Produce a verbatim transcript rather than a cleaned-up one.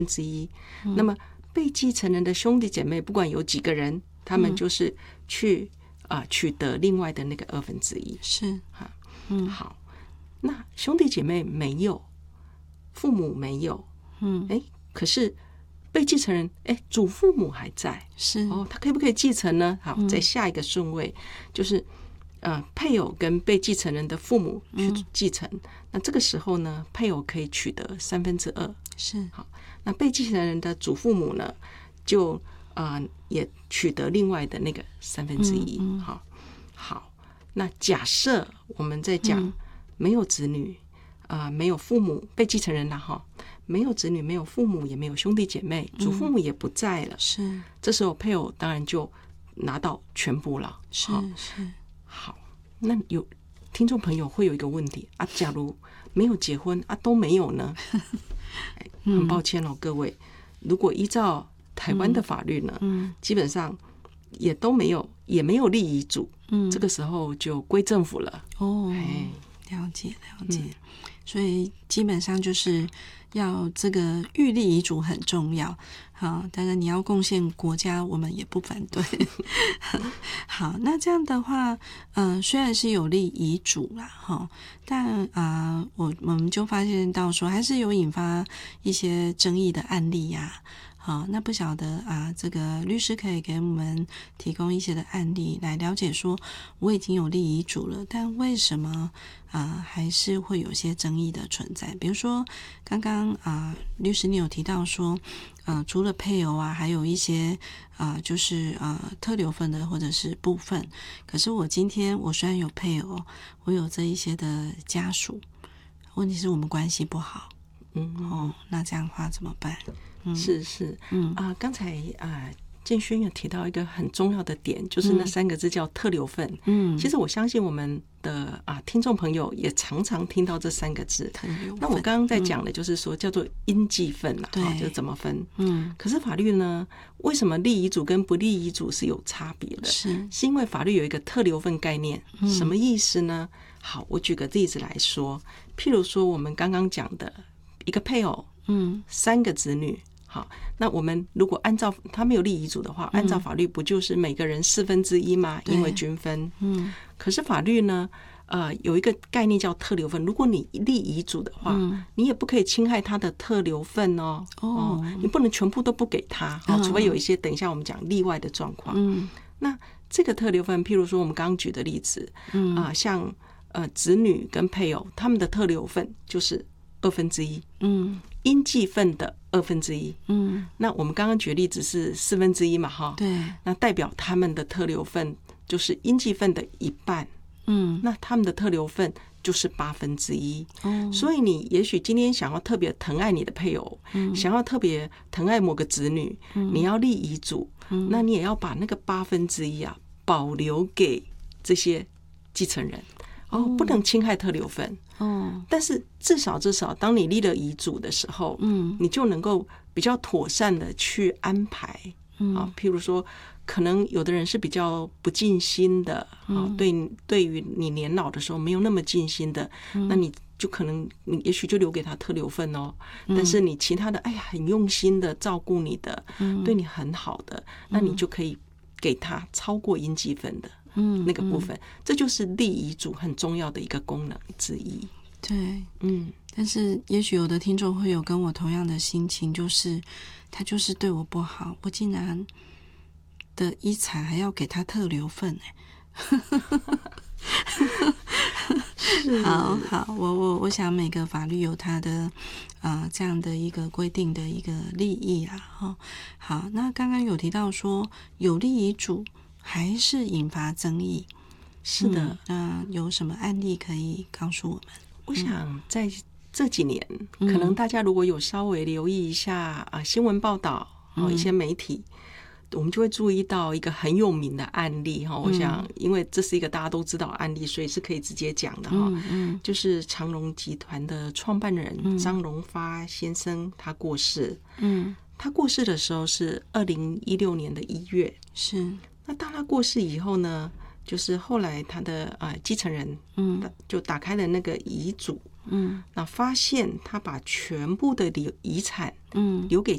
之一。嗯、那么被继承人的兄弟姐妹不管有几个人，他们就是去、嗯呃、取得另外的那个二分之一。 是哈，嗯，好，那兄弟姐妹没有，父母没有，嗯，哎，可是被继承人，哎，祖父母还在， 是哦，他可不可以继承呢？好，在下一个顺位、嗯、就是呃，配偶跟被继承人的父母去继承、嗯，那这个时候呢，配偶可以取得三分之二， 是好，那被继承人的祖父母呢，就呃也取得另外的那个三分之一， 嗯嗯、 好，好，那假设我们在讲没有子女，啊、呃，没有父母，被继承人了哈。没有子女，没有父母，也没有兄弟姐妹，祖父母也不在了。 是、嗯， 这时候配偶当然就拿到全部了。 是是， 好，那有听众朋友会有一个问题啊，假如没有结婚啊，都没有呢？很抱歉哦，各位，如果依照台湾的法律呢，嗯，基本上也都没有，也没有立遗嘱，嗯，这个时候就归政府了。 哦，了解了解、嗯，所以基本上就是要这个预立遗嘱很重要，好，当然你要贡献国家，我们也不反对。好，那这样的话，嗯、呃，虽然是有立遗嘱啦，哈，但啊、呃，我我们就发现到说，还是有引发一些争议的案例呀、啊。好，那不晓得啊，这个律师可以给我们提供一些的案例来了解说，我已经有立遗嘱了，但为什么啊还是会有些争议的存在？比如说刚刚啊律师你有提到说，呃，除了配偶啊，还有一些啊就是啊特留份的或者是部分，可是我今天我虽然有配偶，我有这一些的家属，问题是我们关系不好，嗯哦，那这样的话怎么办？嗯、 是是，嗯啊，刚、呃、才啊、呃，建轩有提到一个很重要的点，就是那三个字叫特留份。嗯，其实我相信我们的啊、呃、听众朋友也常常听到这三个字。那我刚刚在讲的就是说、嗯、叫做应继份啦，对、哦，就是怎么分。嗯，可是法律呢，为什么立遗嘱跟不立遗嘱是有差别的？是是因为法律有一个特留份概念，什么意思呢？好，我举个例子来说，譬如说我们刚刚讲的一个配偶，嗯，三个子女。好，那我们如果按照他没有立遗嘱的话，按照法律不就是每个人四分之一吗？因为均分。嗯，可是法律呢，呃，有一个概念叫特留份。如果你立遗嘱的话，嗯、你也不可以侵害他的特留份哦。哦，你不能全部都不给他，哦、除非有一些等一下我们讲例外的状况。嗯，那这个特留份，譬如说我们刚刚举的例子，嗯啊、呃，像呃子女跟配偶，他们的特留份就是二分之一。嗯。应继份的二分之一，嗯，那我们刚刚举例子是四分之一嘛，哈，对，那代表他们的特留份就是应继份的一半，嗯，那他们的特留份就是八分之一，哦，所以你也许今天想要特别疼爱你的配偶，嗯，想要特别疼爱某个子女，嗯，你要立遗嘱，嗯，那你也要把那个八分之一啊保留给这些继承人。哦，不能侵害特留份。哦，但是至少至少，当你立了遗嘱的时候，嗯，你就能够比较妥善的去安排。嗯，啊，譬如说，可能有的人是比较不尽心的，啊，对，对于你年老的时候没有那么尽心的，那你就可能你也许就留给他特留份哦。但是你其他的，哎呀，很用心的照顾你的，对你很好的，那你就可以给他超过应继份的。嗯，那个部分，这就是立遗嘱很重要的一个功能之一。 对，嗯，但是也许有的听众会有跟我同样的心情，就是他就是对我不好，我竟然的遗产还要给他特留份哎。好好，我我我想每个法律有它的呃这样的一个规定的一个利益啦。哈，好，那刚刚有提到说有立遗嘱。还是引发争议， 是的。 嗯、那有什么案例可以告诉我们？ 我想在这几年，嗯、可能大家如果有稍微留意一下啊新闻报道，嗯、一些媒体，我们就会注意到一个很有名的案例哈。我想，因为这是一个大家都知道的案例，所以是可以直接讲的哈。嗯嗯、就是长荣集团的创办人张荣发先生，他过世。嗯，他过世的时候是二零一六年的一月。 是。 那当他过世以后呢，就是后来他的呃继承人，嗯，就打开了那个遗嘱，嗯，那发现他把全部的遗遗产，嗯，留给